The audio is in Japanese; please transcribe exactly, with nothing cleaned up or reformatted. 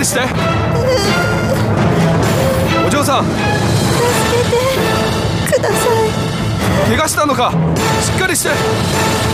りして。お嬢さん、 助けてください。 怪我したのか？しっかりして。